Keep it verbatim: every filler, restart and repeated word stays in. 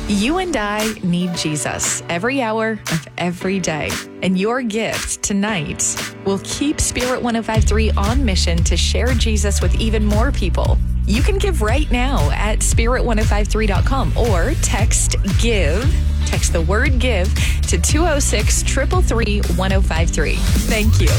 You and I need Jesus every hour of every day. And your gift tonight will keep Spirit one oh five three on mission to share Jesus with even more people. You can give right now at spirit ten fifty-three dot com or text GIVE. Text the word GIVE to two oh six, three three three, one oh five three. Thank you.